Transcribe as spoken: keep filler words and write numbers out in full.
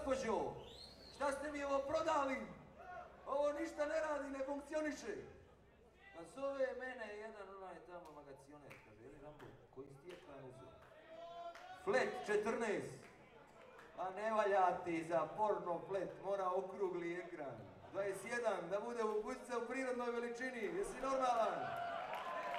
Gospođo, šta ste mi ovo prodali? Ovo ništa ne radi, ne funkcioniše. Pa zove mene jedan onaj tamo magacioner, kaže, jeli Rambo, koji si ti ekran uzeo? Flat četrnaest. A ne valja ti za porno flat, mora okrugli ekran. dvadeset jedan, da bude u kućica u prirodnoj veličini, jesi normalan?